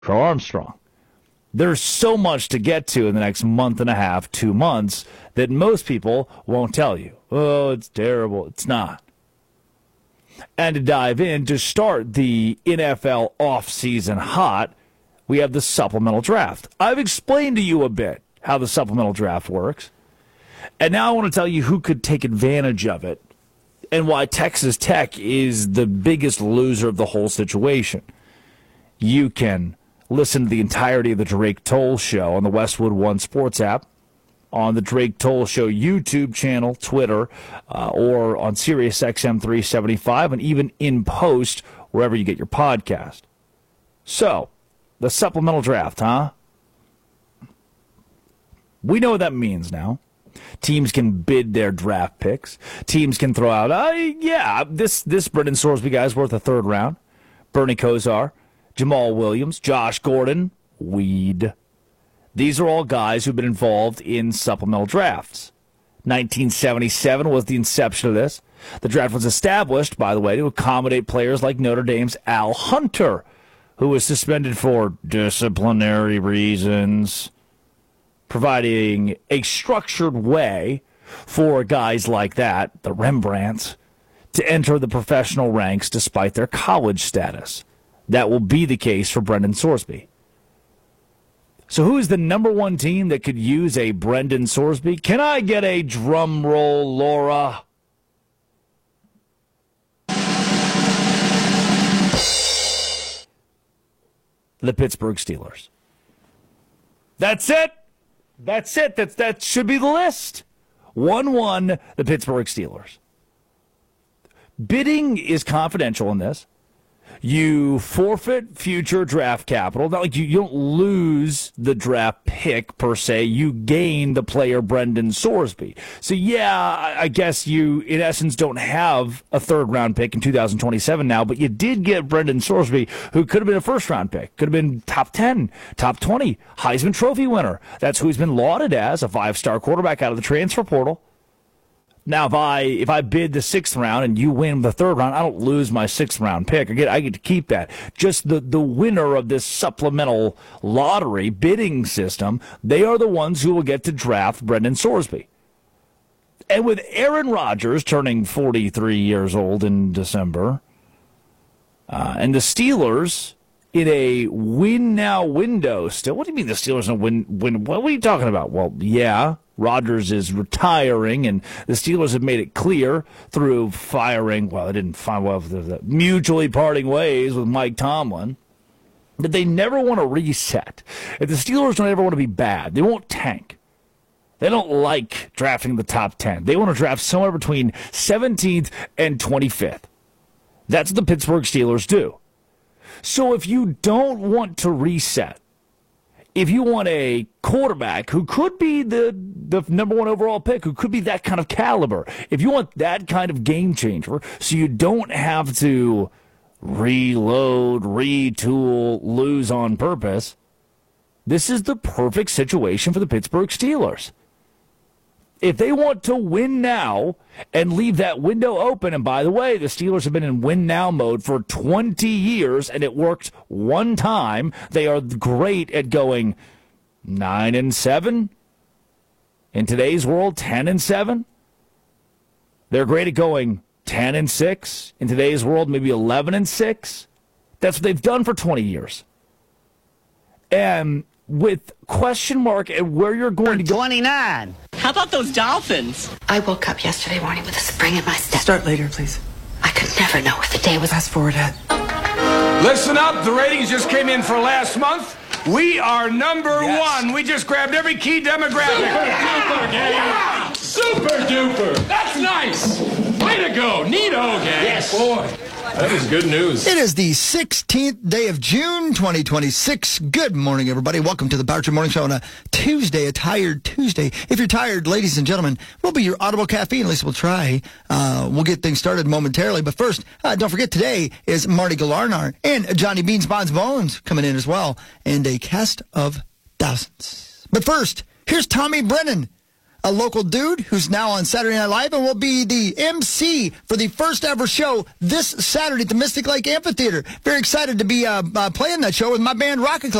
Carl Armstrong. There's so much to get to in the next month and a half, 2 months, that most people won't tell you. Oh, it's terrible. It's not. And to dive in, to start the NFL offseason hot, we have the supplemental draft. I've explained to you a bit how the supplemental draft works. And now I want to tell you who could take advantage of it and why Texas Tech is the biggest loser of the whole situation. You can listen to the entirety of the Drake Toll Show on the Westwood One Sports app, on the Drake Toll Show YouTube channel, Twitter, or on SiriusXM 375, and even in post wherever you get your podcast. So, the supplemental draft, huh? We know what that means now. Teams can bid their draft picks. Teams can throw out, this Brendan Sorsby guy's worth a third round. Bernie Kosar, Jamal Williams, Josh Gordon, Weed. These are all guys who've been involved in supplemental drafts. 1977 was the inception of this. The draft was established, by the way, to accommodate players like Notre Dame's Al Hunter, who was suspended for disciplinary reasons, providing a structured way for guys like that, the Rembrandts, to enter the professional ranks despite their college status. That will be the case for Brendan Sorsby. So who is the number one team that could use a Brendan Sorsby? Can I get a drum roll, Laura? The Pittsburgh Steelers. That's it. That's it. That should be the list. 1-1, the Pittsburgh Steelers. Bidding is confidential in this. You forfeit future draft capital. Not like you don't lose the draft pick, per se. You gain the player Brendan Sorsby. So, yeah, I guess you, in essence, don't have a third-round pick in 2027 now, but you did get Brendan Sorsby, who could have been a first-round pick, could have been top 10, top 20, Heisman Trophy winner. That's who he's been lauded as, a five-star quarterback out of the transfer portal. Now, if I bid the sixth round and you win the third round, I don't lose my sixth round pick. I get to keep that. Just the winner of this supplemental lottery bidding system, they are the ones who will get to draft Brendan Sorsby. And with Aaron Rodgers turning 43 years old in December, and the Steelers in a win-now window still. What do you mean the Steelers in a win? What are you talking about? Well, yeah. Rodgers is retiring, and the Steelers have made it clear through firing, they didn't find the mutually parting ways with Mike Tomlin, that they never want to reset. If the Steelers don't ever want to be bad, they won't tank. They don't like drafting the top 10. They want to draft somewhere between 17th and 25th. That's what the Pittsburgh Steelers do. So if you don't want to reset, if you want a quarterback who could be the number one overall pick, who could be that kind of caliber, if you want that kind of game changer, so you don't have to reload, retool, lose on purpose, this is the perfect situation for the Pittsburgh Steelers. If they want to win now and leave that window open, and by the way, the Steelers have been in win now mode for 20 years, and it worked one time. They are great at going 9-7. In today's world, 10-7. They're great at going 10-6. In today's world, maybe 11-6. That's what they've done for 20 years. And with question mark at where you're going to go. 29. How about those Dolphins? I woke up yesterday morning with a spring in my step. Start later, please. I could never know if the day was... Fast forward ahead. Listen up. The ratings just came in for last month. We are number one. We just grabbed every key demographic. Super duper. That's nice. Way to go. Neato, gang. Yes. Boy, that is good news. It is the 16th day of June, 2026. Good morning, everybody. Welcome to the Power Morning Show on a Tuesday, a tired Tuesday. If you're tired, ladies and gentlemen, we'll be your audible caffeine. At least we'll try. We'll get things started momentarily. But first, don't forget today is Marty Galarnar and Johnny Beans Bonds Bones coming in as well. And a cast of thousands. But first, here's Tommy Brennan a local dude who's now on Saturday Night Live and will be the MC for the first ever show this Saturday at the Mystic Lake Amphitheater. Very excited to be playing that show with my band Rocket Club.